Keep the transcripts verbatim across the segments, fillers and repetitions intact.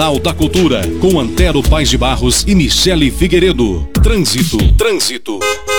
Jornal da Cultura, com Antero Paes de Barros e Michele Figueiredo. Trânsito, trânsito.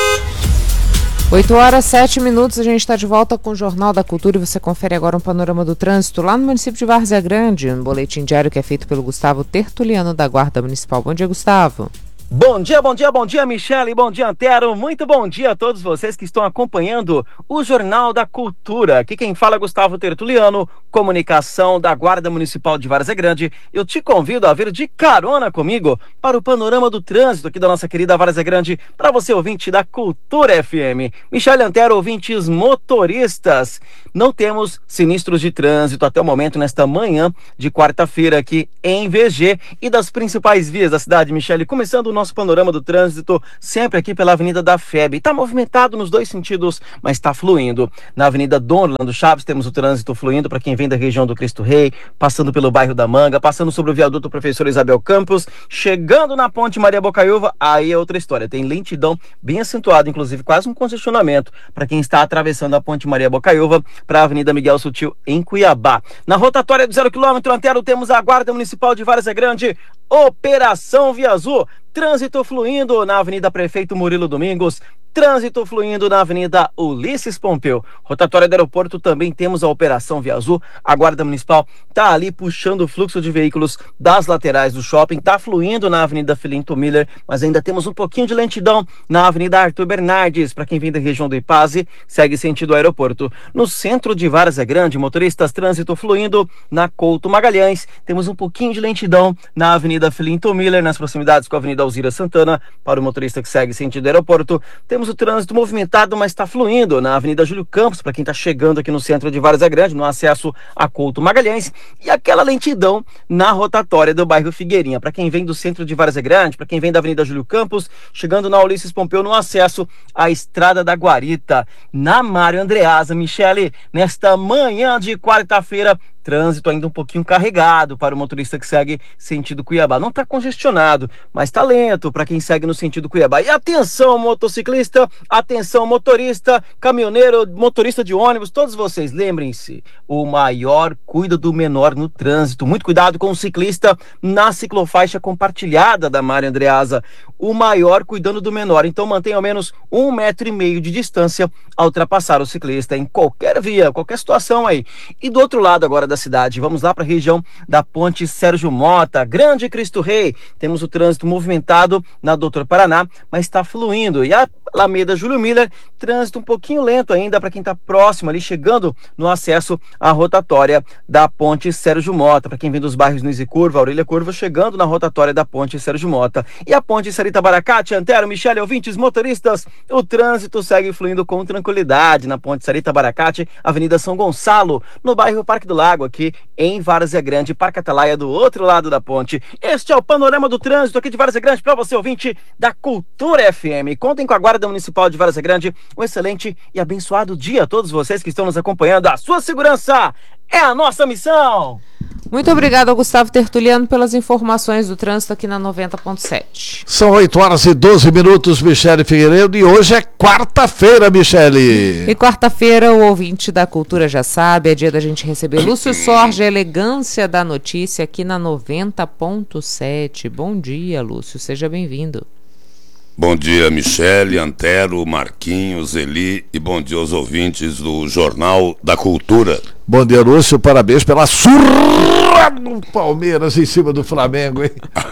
oito horas, sete minutos, a gente está de volta com o Jornal da Cultura e você confere agora um panorama do trânsito lá no município de Várzea Grande, um boletim diário que é feito pelo Gustavo Tertuliano da Guarda Municipal. Bom dia, Gustavo. Bom dia, bom dia, bom dia, Michele, bom dia, Antero, muito bom dia a todos vocês que estão acompanhando o Jornal da Cultura. Aqui quem fala é Gustavo Tertuliano, comunicação da Guarda Municipal de Várzea Grande. Eu te convido a vir de carona comigo para o panorama do trânsito aqui da nossa querida Várzea Grande, para você ouvinte da Cultura F M. Michele, Antero, ouvintes motoristas, não temos sinistros de trânsito até o momento nesta manhã de quarta-feira aqui em V G e das principais vias da cidade, Michele, começando o nosso panorama do trânsito, sempre aqui pela Avenida da F E B. Está movimentado nos dois sentidos, mas está fluindo. Na Avenida Dom Orlando Chaves temos o trânsito fluindo para quem vem da região do Cristo Rei, passando pelo bairro da Manga, passando sobre o viaduto Professor Isabel Campos, chegando na Ponte Maria Bocaiúva, aí é outra história. Tem lentidão bem acentuada, inclusive quase um congestionamento para quem está atravessando a Ponte Maria Bocaiúva para a Avenida Miguel Sutil em Cuiabá. Na rotatória do zero quilômetro, Antero, temos a Guarda Municipal de Várzea Grande, Operação Via Azul. Trânsito fluindo na Avenida Prefeito Murilo Domingos, trânsito fluindo na Avenida Ulisses Pompeu. Rotatória do aeroporto também temos a Operação Via Azul. A Guarda Municipal está ali puxando o fluxo de veículos das laterais do shopping, está fluindo na Avenida Filinto Miller, mas ainda temos um pouquinho de lentidão na Avenida Arthur Bernardes, para quem vem da região do Ipaze, segue sentido aeroporto. No centro de Várzea Grande, motoristas, trânsito fluindo na Couto Magalhães, temos um pouquinho de lentidão na Avenida Filinto Miller, nas proximidades com a Avenida Alzira Santana, para o motorista que segue sentido aeroporto. Temos o trânsito movimentado, mas está fluindo na Avenida Júlio Campos, para quem está chegando aqui no centro de Várzea Grande, no acesso a Couto Magalhães, e aquela lentidão na rotatória do bairro Figueirinha, para quem vem do centro de Várzea Grande, para quem vem da Avenida Júlio Campos, chegando na Ulisses Pompeu, no acesso à Estrada da Guarita, na Mário Andreasa. Michele, nesta manhã de quarta-feira, trânsito ainda um pouquinho carregado para o motorista que segue sentido Cuiabá. Não está congestionado, mas está lento para quem segue no sentido Cuiabá. E atenção, motociclista, atenção, motorista, caminhoneiro, motorista de ônibus, todos vocês, lembrem-se, o maior cuida do menor no trânsito. Muito cuidado com o ciclista na ciclofaixa compartilhada da Mário Andreasa. O maior cuidando do menor. Então mantenha ao menos um metro e meio de distância ao ultrapassar o ciclista em qualquer via, qualquer situação aí. E do outro lado agora da cidade, vamos lá para a região da Ponte Sérgio Mota, Grande Cristo Rei. Temos o trânsito movimentado na Doutor Paraná, mas está fluindo. E a Alameda Júlio Miller, trânsito um pouquinho lento ainda para quem está próximo ali, chegando no acesso à rotatória da Ponte Sérgio Mota. Para quem vem dos bairros Nuiz e Curva, Aurília Curva, chegando na rotatória da Ponte Sérgio Mota. E a Ponte Sarita Baracate, Antero, Michele, ouvintes, motoristas, o trânsito segue fluindo com tranquilidade na Ponte Sarita Baracate, Avenida São Gonçalo, no bairro Parque do Lago, aqui em Várzea Grande, Parque Atalaia do outro lado da ponte. Este é o panorama do trânsito aqui de Várzea Grande para você, ouvinte da Cultura F M. Contem com a Guarda Municipal de Várzea Grande. Um excelente e abençoado dia a todos vocês que estão nos acompanhando. A sua segurança é a nossa missão. Muito obrigado ao Gustavo Tertuliano pelas informações do trânsito aqui na noventa ponto sete. São oito horas e doze minutos, Michele Figueiredo, e hoje é quarta-feira, Michele. E quarta-feira, o ouvinte da Cultura já sabe, é dia da gente receber Lúcio Sorge, a elegância da notícia aqui na noventa ponto sete. Bom dia, Lúcio, seja bem-vindo. Bom dia, Michele, Antero, Marquinhos, Eli, e bom dia aos ouvintes do Jornal da Cultura. Bom dia, Lúcio, parabéns pela surra do Palmeiras em cima do Flamengo, hein?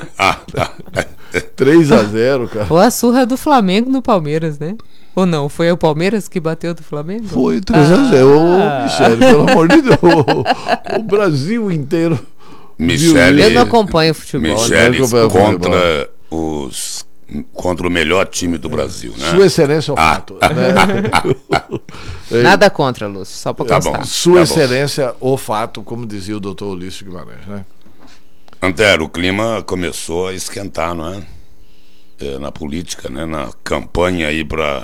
três a zero, cara. Ou a surra do Flamengo no Palmeiras, né? Ou não? Foi o Palmeiras que bateu do Flamengo? Foi três a zero, ah. Ô, Michele, pelo amor de Deus, o, o Brasil inteiro. Michele, eu não acompanho futebol. Michele, né? contra os... contra o melhor time do Brasil, né? Sua Excelência, o ah. fato. Né? Nada contra, Lúcio, só para tá constar. bom, Sua tá Excelência, bom. O fato, como dizia o doutor Ulisses Guimarães, né? Antero, o clima começou a esquentar, não é? É, na política, né? Na campanha aí para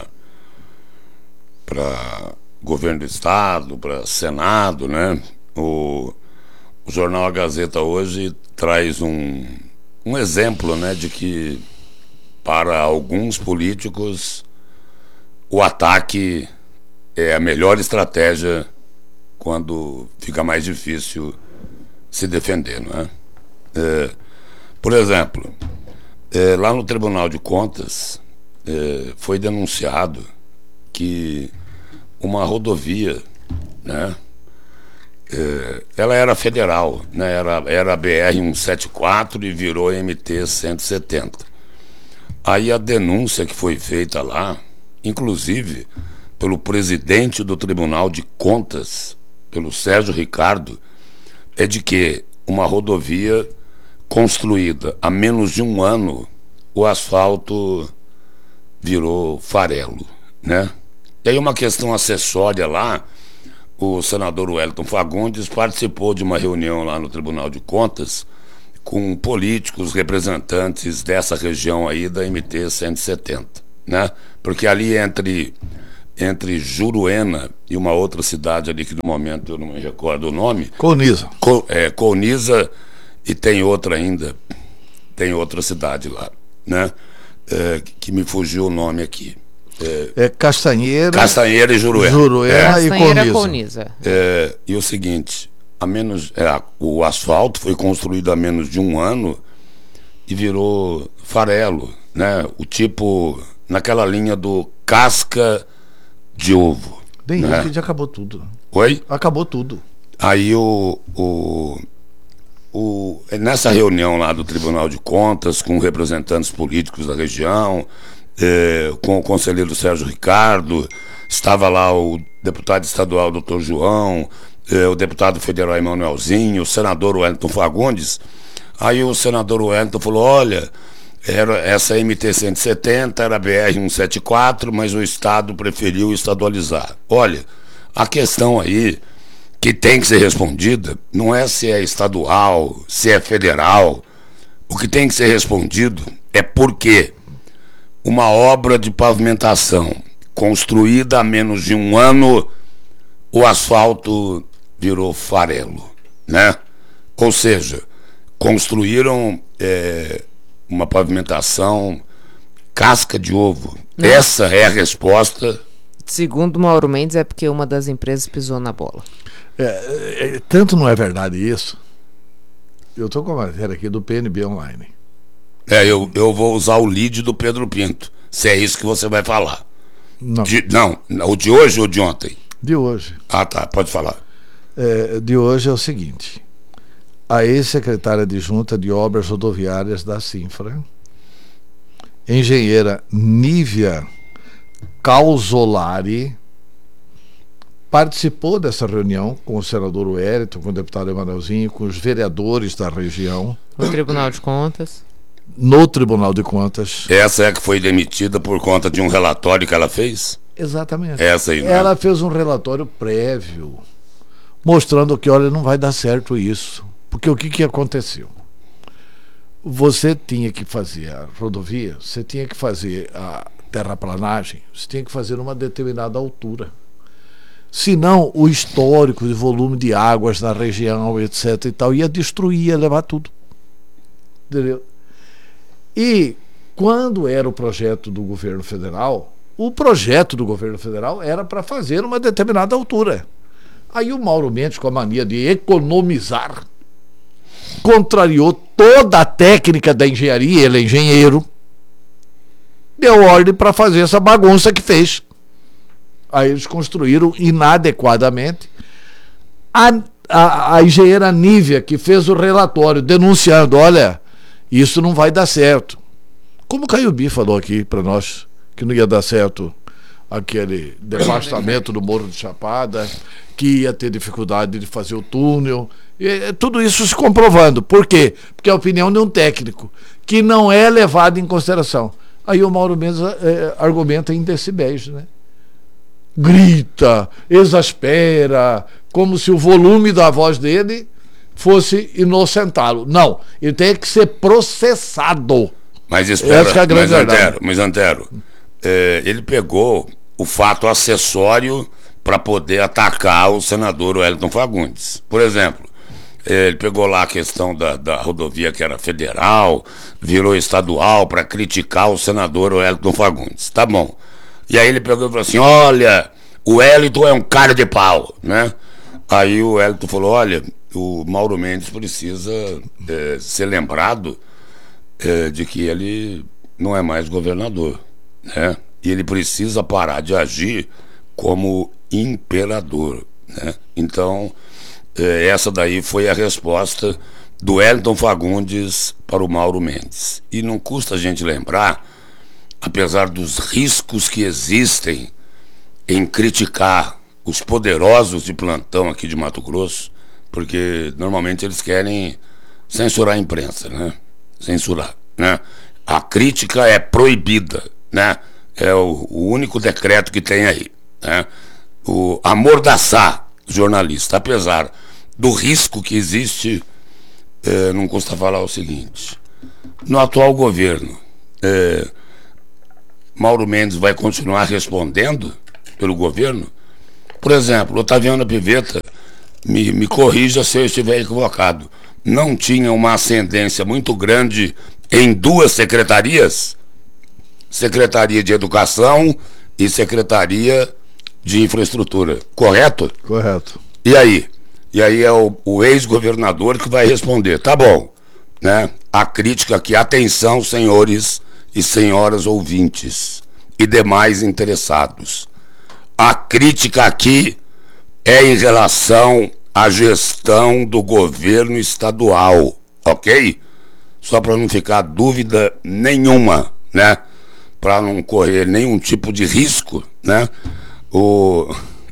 para governo do estado, para Senado, né? O, o jornal A Gazeta hoje traz um, um exemplo, né? De que para alguns políticos o ataque é a melhor estratégia quando fica mais difícil se defender, não é? É, por exemplo, é, lá no Tribunal de Contas é, foi denunciado que uma rodovia, né, é, ela era federal, né, era, era a B R cento e setenta e quatro e virou M T cento e setenta. Aí a denúncia que foi feita lá, inclusive pelo presidente do Tribunal de Contas, pelo Sérgio Ricardo, é de que uma rodovia construída há menos de um ano, o asfalto virou farelo, né? Tem uma questão acessória lá. O senador Wellington Fagundes participou de uma reunião lá no Tribunal de Contas com políticos, representantes dessa região aí da M T cento e setenta, né? Porque ali entre, entre Juruena e uma outra cidade ali que no momento eu não me recordo o nome... Colniza. Co, é, Colniza, e tem outra ainda, tem outra cidade lá, né? É, que me fugiu o nome aqui. É, é Castanheira. Castanheira e Juruena. Juruena é. e Castanheira, Colniza. Colniza. É, e o seguinte, a menos, é, o asfalto foi construído há menos de um ano e virou farelo, né? O tipo, naquela linha do casca de ovo. Bem, né? isso que já acabou tudo. Oi? Acabou tudo. Aí o, o, o, nessa reunião lá do Tribunal de Contas, com representantes políticos da região, é, com o conselheiro Sérgio Ricardo, estava lá o deputado estadual doutor João, é, o deputado federal Emanuelzinho, o senador Wellington Fagundes. Aí o senador Wellington falou, olha, era, essa M T cento e setenta era B R cento e setenta e quatro, mas o Estado preferiu estadualizar. Olha, a questão aí que tem que ser respondida não é se é estadual, se é federal. O que tem que ser respondido é por que uma obra de pavimentação construída há menos de um ano, o asfalto virou farelo, né? Ou seja, construíram é, uma pavimentação casca de ovo. Não. Essa é a resposta. Segundo Mauro Mendes, é porque uma das empresas pisou na bola. É, é, tanto não é verdade isso. Eu estou com a matéria aqui do P N B Online. É, eu, eu vou usar o lead do Pedro Pinto, se é isso que você vai falar. Não, de, não o de hoje ou de ontem? De hoje. Ah, tá, pode falar. É, de hoje é o seguinte: a ex-secretária adjunta de Obras Rodoviárias da Sinfra, engenheira Nívia Causolari, participou dessa reunião com o senador Wellington, com o deputado Emanuelzinho, com os vereadores da região. No Tribunal de Contas. No Tribunal de Contas. Essa é que foi demitida por conta de um relatório que ela fez? Exatamente. Essa aí, né? Ela fez um relatório prévio, mostrando que, olha, não vai dar certo isso. Porque o que, que aconteceu? Você tinha que fazer a rodovia, você tinha que fazer a terraplanagem, você tinha que fazer uma determinada altura. Senão, o histórico de volume de águas na região, etc e tal, ia destruir, ia levar tudo. Entendeu? E quando era o projeto do governo federal, o projeto do governo federal era para fazer uma determinada altura. Aí o Mauro Mendes, com a mania de economizar, contrariou toda a técnica da engenharia, ele é engenheiro, deu ordem para fazer essa bagunça que fez. Aí eles construíram inadequadamente. A, a, a engenheira Nívia, que fez o relatório denunciando, olha, isso não vai dar certo. Como o Caiubi falou aqui para nós, que não ia dar certo aquele devastamento do Morro de Chapada, que ia ter dificuldade de fazer o túnel, e, tudo isso se comprovando. Por quê? Porque é a opinião de um técnico, que não é levado em consideração. Aí o Mauro Mendes é, argumenta em decibéis, né? Grita, exaspera, como se o volume da voz dele fosse inocentá-lo. Não, ele tem que ser processado. Mas espera, Essa é a grande mas verdade. Antero, mas Antero, é, ele pegou o fato acessório para poder atacar o senador Wellington Fagundes. Por exemplo, é, ele pegou lá a questão da, da rodovia que era federal, virou estadual para criticar o senador Wellington Fagundes. Tá bom. E aí ele pegou e falou assim, olha, o Wellington é um cara de pau, né? Aí o Wellington falou, olha, o Mauro Mendes precisa é, ser lembrado é, de que ele não é mais governador, né? E ele precisa parar de agir como imperador, né? Então, é, essa daí foi a resposta do Wellington Fagundes para o Mauro Mendes. E não custa a gente lembrar, apesar dos riscos que existem em criticar os poderosos de plantão aqui de Mato Grosso, porque normalmente eles querem censurar a imprensa, né? Censurar, né? A crítica é proibida, né? É o, o único decreto que tem aí, né? O amordaçar jornalista, apesar do risco que existe, é, não custa falar o seguinte: no atual governo, é, Mauro Mendes vai continuar respondendo pelo governo? Por exemplo, Otaviano Pivetta, me, me corrija se eu estiver equivocado, não tinha uma ascendência muito grande em duas secretarias? Secretaria de Educação e Secretaria de Infraestrutura, correto? Correto. E aí? E aí é o, o ex-governador que vai responder. Tá bom, né? A crítica aqui, atenção, senhores e senhoras ouvintes e demais interessados. A crítica aqui é em relação à gestão do governo estadual, ok? Só para não ficar dúvida nenhuma, né? Para não correr nenhum tipo de risco, né? O,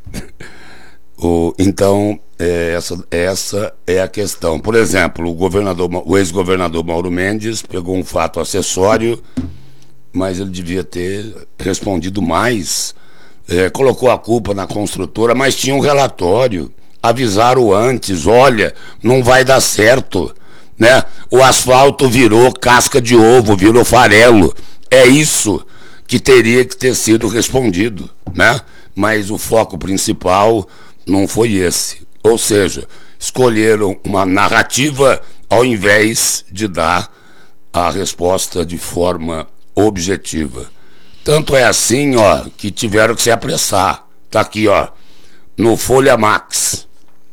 o, então, é, essa, essa é a questão. Por exemplo, o, governador, o ex-governador Mauro Mendes pegou um fato acessório, mas ele devia ter respondido mais. É, colocou a culpa na construtora, mas tinha um relatório. Avisaram antes: olha, não vai dar certo, né? O asfalto virou casca de ovo, virou farelo. É isso que teria que ter sido respondido, né? Mas o foco principal não foi esse. Ou seja, escolheram uma narrativa ao invés de dar a resposta de forma objetiva. Tanto é assim, ó, que tiveram que se apressar. Tá aqui, ó, no Folha Max.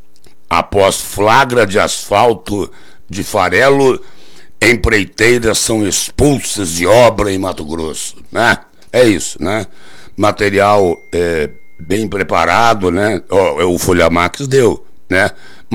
Após flagra de asfalto de farelo, empreiteiras são expulsas de obra em Mato Grosso, né? É isso, né? Material é, bem preparado, né? O, o Folha Max deu, né?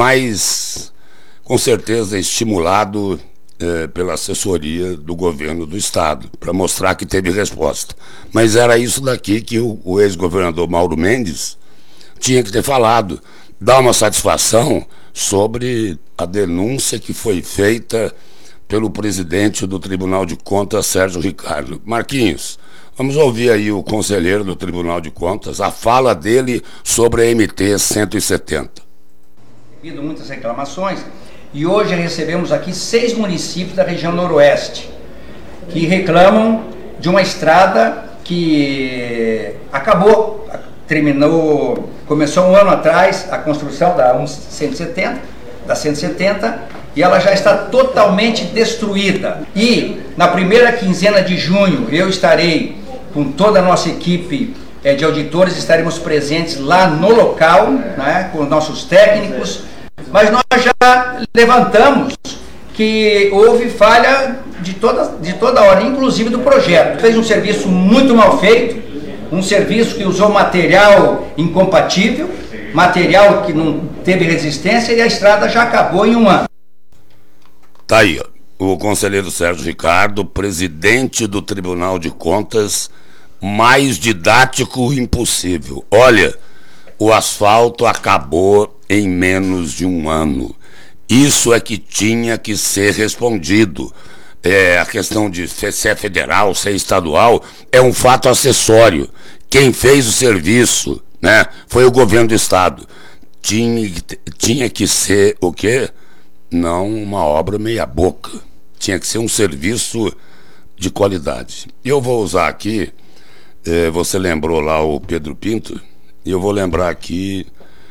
Mas, com certeza, estimulado é, pela assessoria do governo do estado, para mostrar que teve resposta. Mas era isso daqui que o, o ex-governador Mauro Mendes tinha que ter falado. Dar uma satisfação sobre a denúncia que foi feita pelo presidente do Tribunal de Contas, Sérgio Ricardo. Marquinhos, vamos ouvir aí o conselheiro do Tribunal de Contas, a fala dele sobre a M T cento e setenta. Devido a muitas reclamações, e hoje recebemos aqui seis municípios da região noroeste que reclamam de uma estrada que acabou, terminou, começou um ano atrás a construção da cento e setenta, da cento e setenta, e ela já está totalmente destruída. E na primeira quinzena de junho eu estarei com toda a nossa equipe é, de auditores, estaremos presentes lá no local, né, com os nossos técnicos, mas nós já levantamos que houve falha de toda, de toda a ordem, inclusive do projeto. Fez um serviço muito mal feito, um serviço que usou material incompatível, material que não teve resistência, e a estrada já acabou em um ano. Tá aí, ó, o conselheiro Sérgio Ricardo, presidente do Tribunal de Contas, mais didático impossível. Olha, o asfalto acabou em menos de um ano. Isso é que tinha que ser respondido. É, a questão de se é federal, se é estadual, é um fato acessório. Quem fez o serviço, né, foi o governo do estado. Tinha, tinha que ser o quê? Não uma obra meia boca. Tinha que ser um serviço de qualidade. Eu vou usar aqui, eh, você lembrou lá o Pedro Pinto, e eu vou lembrar aqui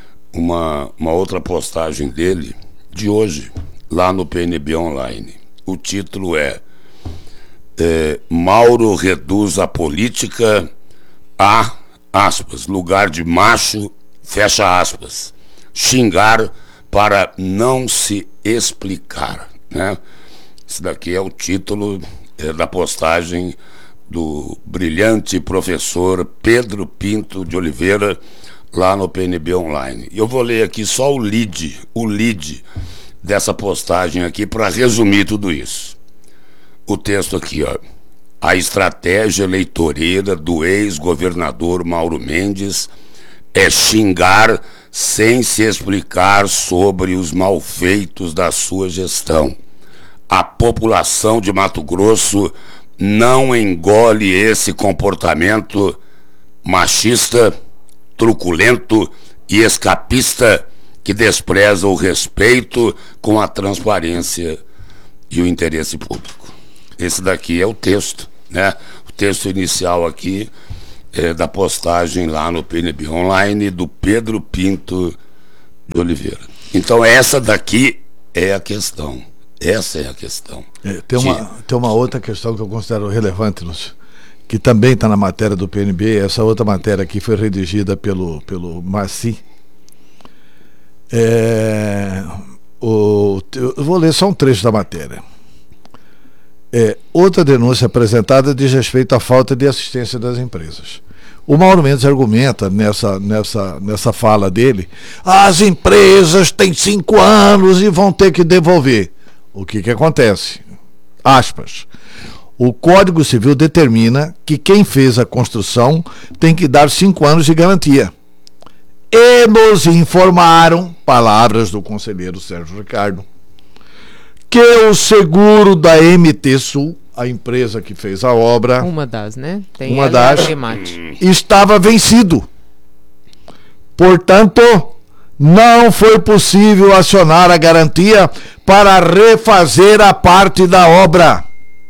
uma, uma outra postagem dele de hoje, lá no P N B Online. O título é, é Mauro reduz a política a, aspas, lugar de macho, fecha aspas, xingar para não se explicar, né? Esse daqui é o título é, da postagem do brilhante professor Pedro Pinto de Oliveira, lá no P N B Online. Eu vou ler aqui só o lead, o lead dessa postagem aqui para resumir tudo isso. O texto aqui, ó. A estratégia eleitoreira do ex-governador Mauro Mendes é xingar sem se explicar sobre os malfeitos da sua gestão. A população de Mato Grosso não engole esse comportamento machista, truculento e escapista que despreza o respeito com a transparência e o interesse público. Esse daqui é o texto, né? O texto inicial aqui é da postagem lá no P N B Online do Pedro Pinto de Oliveira. Então essa daqui é a questão. Essa é a questão. É, tem, uma, de... tem uma outra questão que eu considero relevante, Lúcio, que também está na matéria do P N B. Essa outra matéria aqui foi redigida pelo, pelo Marci. É, o, eu vou ler só um trecho da matéria. É, outra denúncia apresentada diz respeito à falta de assistência das empresas. O Mauro Mendes argumenta nessa, nessa, nessa fala dele: as empresas têm cinco anos e vão ter que devolver. O que que acontece? Aspas. O Código Civil determina que quem fez a construção tem que dar cinco anos de garantia. E nos informaram, palavras do conselheiro Sérgio Ricardo, que o seguro da M T Sul, a empresa que fez a obra, uma das, né? Tem uma das, estava vencido. Portanto, não foi possível acionar a garantia para refazer a parte da obra.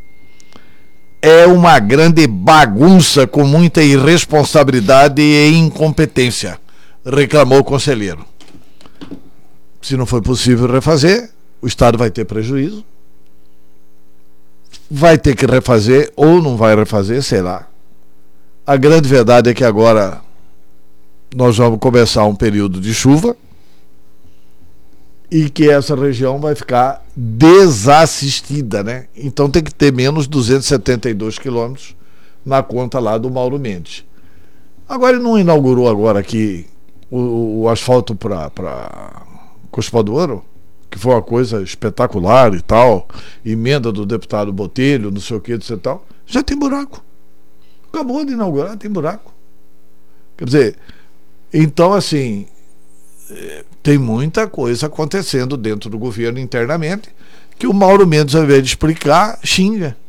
É uma grande bagunça com muita irresponsabilidade e incompetência, reclamou o conselheiro. Se não foi possível refazer, o Estado vai ter prejuízo, vai ter que refazer ou não vai refazer, sei lá. A grande verdade é que agora nós vamos começar um período de chuva e que essa região vai ficar desassistida, né? Então tem que ter menos duzentos e setenta e dois quilômetros na conta lá do Mauro Mendes. Agora ele não inaugurou agora aqui o, o asfalto para Cospal do Ouro, que foi uma coisa espetacular e tal, emenda do deputado Botelho, não sei o que, etc e tal, já tem buraco. Acabou de inaugurar, tem buraco. Quer dizer, então assim, tem muita coisa acontecendo dentro do governo internamente, que o Mauro Mendes, ao invés de explicar, xinga.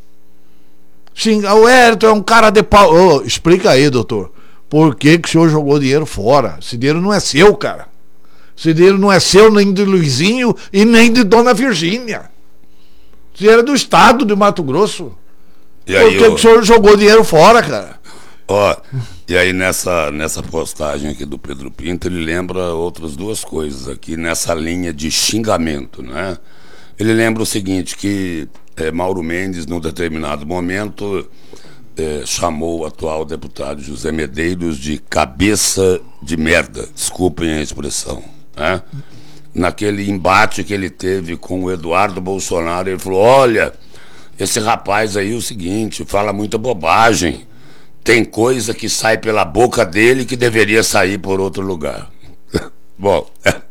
Xinga, o Hérito é um cara de pau. Oh, explica aí, doutor, por que que o senhor jogou dinheiro fora? Esse dinheiro não é seu, cara. Esse dinheiro não é seu nem de Luizinho e nem de Dona Virgínia. Esse dinheiro é do Estado de Mato Grosso. E aí, por que, eu... que o senhor jogou dinheiro fora, cara? Ó, e aí nessa, nessa postagem aqui do Pedro Pinto, ele lembra outras duas coisas aqui nessa linha de xingamento, né? Ele lembra o seguinte, que é, Mauro Mendes, num determinado momento, é, chamou o atual deputado José Medeiros de cabeça de merda, desculpem a expressão, né? Naquele embate que ele teve com o Eduardo Bolsonaro, ele falou: olha, esse rapaz aí é o seguinte, fala muita bobagem, tem coisa que sai pela boca dele que deveria sair por outro lugar. Bom,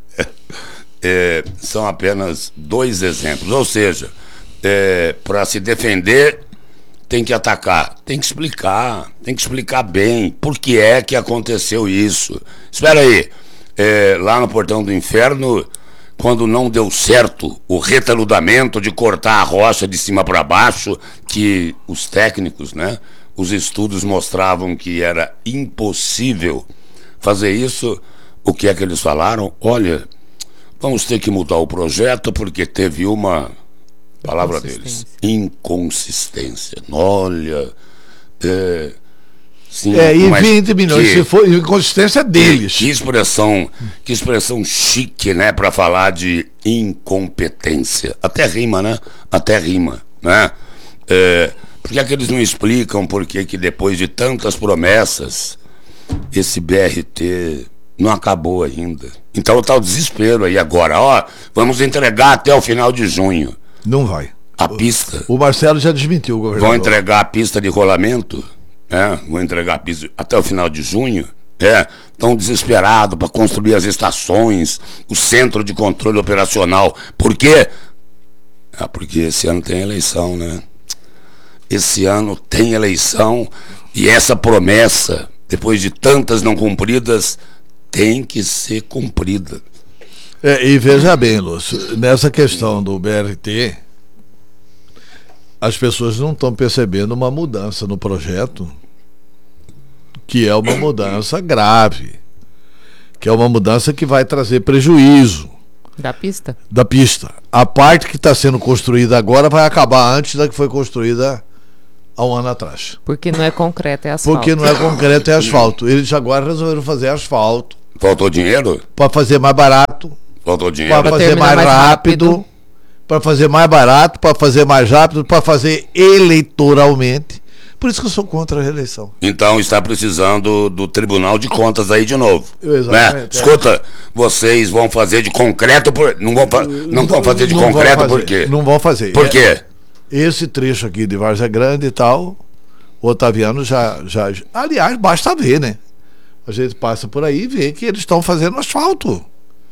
é, são apenas dois exemplos, ou seja, é, para se defender tem que atacar, tem que explicar, tem que explicar bem por que é que aconteceu isso. Espera aí, é, lá no Portão do Inferno, quando não deu certo o retaludamento de cortar a rocha de cima para baixo, que os técnicos, né, os estudos mostravam que era impossível fazer isso, o que é que eles falaram? Olha, vamos ter que mudar o projeto porque teve uma... palavra deles, inconsistência. Olha, é, sim, é e vinte milhões, que, se for inconsistência deles. Que, que expressão, que expressão chique, né, para falar de incompetência. Até rima, né? Até rima, né? É, por que é que eles não explicam por que que depois de tantas promessas esse B R T não acabou ainda? Então tá o desespero aí agora. Ó, vamos entregar até o final de junho. Não vai. A pista. O Marcelo já desmentiu, o governador. Vão entregar a pista de rolamento, é, vão entregar a pista até o final de junho. É, estão desesperados para construir as estações, o centro de controle operacional. Por quê? Ah, porque esse ano tem eleição, né? Esse ano tem eleição e essa promessa, depois de tantas não cumpridas, tem que ser cumprida. É, e veja bem, Lúcio, nessa questão do B R T, as pessoas não estão percebendo uma mudança no projeto, que é uma mudança grave, que é uma mudança que vai trazer prejuízo. Da pista? Da pista. A parte que está sendo construída agora vai acabar antes da que foi construída há um ano atrás. Porque não é concreto, é asfalto. Porque não é concreto, é asfalto. Eles agora resolveram fazer asfalto. Faltou dinheiro? Para fazer mais barato. Faltou dinheiro? Para fazer mais, mais rápido. rápido. Para fazer mais barato, para fazer mais rápido, para fazer eleitoralmente. Por isso que eu sou contra a reeleição. Então está precisando do Tribunal de Contas aí de novo. Exatamente. Né? Escuta, vocês vão fazer de concreto por... Não vão, fa... não vão fazer de não concreto por quê? Não vão fazer. Por quê? Esse trecho aqui de Várzea Grande e tal, o Otaviano já, já... Aliás, basta ver, né? A gente passa por aí e vê que eles estão fazendo asfalto.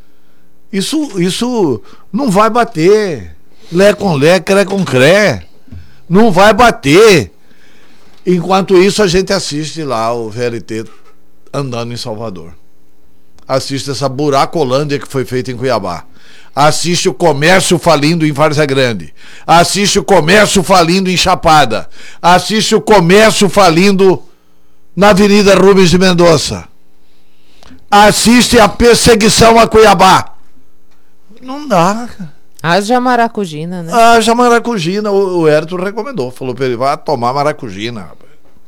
Isso, isso não vai bater. Lé com lé, cré com cré. Não vai bater. Enquanto isso, a gente assiste lá o V L T andando em Salvador. Assiste essa buracolândia que foi feita em Cuiabá. Assiste o comércio falindo em Várzea Grande. Assiste o comércio falindo em Chapada. Assiste o comércio falindo na Avenida Rubens de Mendonça. Assiste a perseguição a Cuiabá. Não dá, cara. Haja maracujina, né? Haja maracujina. O, o Hérito recomendou. Falou pra ele, vai tomar maracujina, rapaz.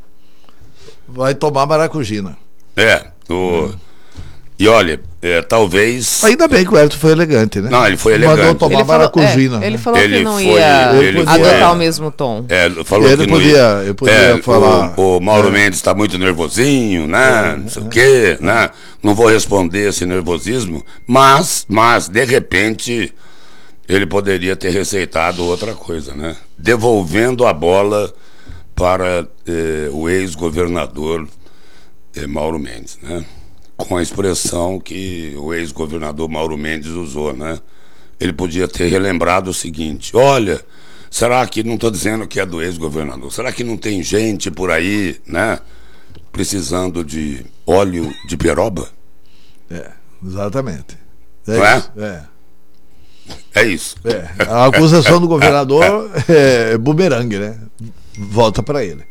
Vai tomar maracujina. É, o... Hum. E olha, é, talvez... Ainda bem que o Hérito foi elegante, né? Não, ele foi elegante. Mandou tomar ele maracujina. Falou, é, ele né? falou ele que não foi, ia ele adotar foi, o mesmo tom. É, falou ele que não podia, ia. Eu podia é, falar... O, o Mauro é. Mendes está muito nervosinho, né? É, não sei é. o quê, né? Não vou responder esse nervosismo, mas, mas, de repente... ele poderia ter receitado outra coisa, né? Devolvendo a bola para eh, o ex-governador eh, Mauro Mendes, né? Com a expressão que o ex-governador Mauro Mendes usou, né? Ele podia ter relembrado o seguinte: olha, será que, não estou dizendo que é do ex-governador, será que não tem gente por aí, né? Precisando de óleo de peroba? É, exatamente. É não isso, é? É. É isso. É, a acusação do governador é bumerangue, né? Volta para ele.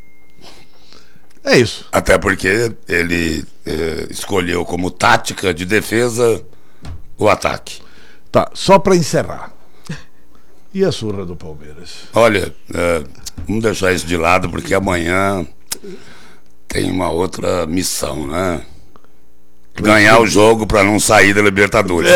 É isso. Até porque ele é, escolheu como tática de defesa o ataque. Tá, só para encerrar. E a surra do Palmeiras? Olha, é, vamos deixar isso de lado porque amanhã tem uma outra missão, né? Ganhar o jogo para não sair da Libertadores.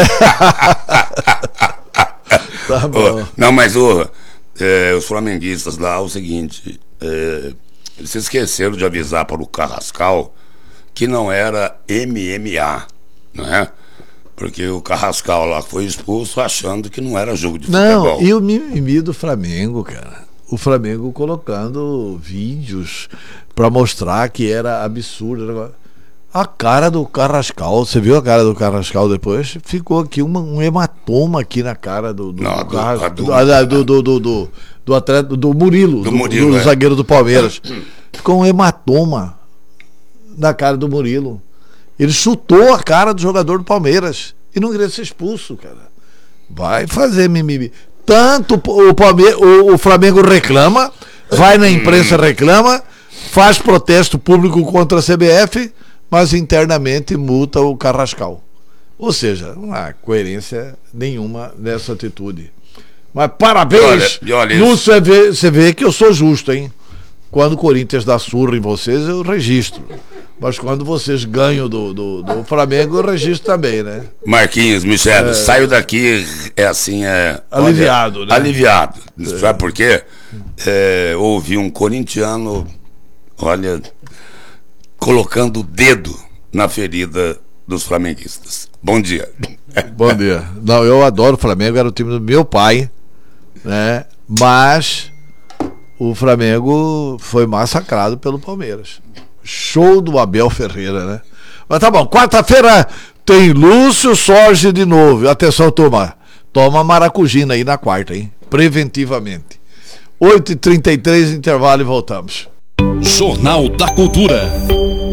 Tá bom. Oh, não, mas oh, é, os flamenguistas lá, o seguinte, é, eles se esqueceram de avisar para o Carrascal que não era M M A, né? Porque o Carrascal lá foi expulso achando que não era jogo de não, futebol. E o mimimi do Flamengo, cara. O Flamengo colocando vídeos para mostrar que era absurdo. A cara do Carrascal, você viu a cara do Carrascal depois? Ficou aqui uma, um hematoma aqui na cara do do, Não, do, do, Carras, do, do, do, do, do, do atleta do Murilo, do, do, Murilo, do é. zagueiro do Palmeiras. Ficou um hematoma na cara do Murilo. Ele chutou a cara do jogador do Palmeiras e não queria ser expulso, cara. Vai fazer mimimi. Tanto o, Palmeiras, o, o Flamengo reclama, vai na imprensa reclama, faz protesto público contra a C B F, mas internamente multa o Carrascal. Ou seja, não há coerência nenhuma nessa atitude. Mas parabéns, olha, olha Lúcio, você vê, você vê que eu sou justo, hein? Quando o Corinthians dá surra em vocês, eu registro. Mas quando vocês ganham do, do, do Flamengo, eu registro também, né? Marquinhos, Michel, é... saiu daqui, é assim, é... Aliviado, olha, né? Aliviado. É. Sabe por quê? É, ouvi um corintiano, olha... colocando o dedo na ferida dos flamenguistas. Bom dia. Bom dia. Não, eu adoro o Flamengo, era o time do meu pai, né? Mas o Flamengo foi massacrado pelo Palmeiras. Show do Abel Ferreira, né? Mas tá bom, quarta-feira tem Lúcio Sorge de novo. Atenção, turma. Toma maracujina aí na quarta, hein? Preventivamente. oito e trinta e três, intervalo e voltamos. Jornal da Cultura.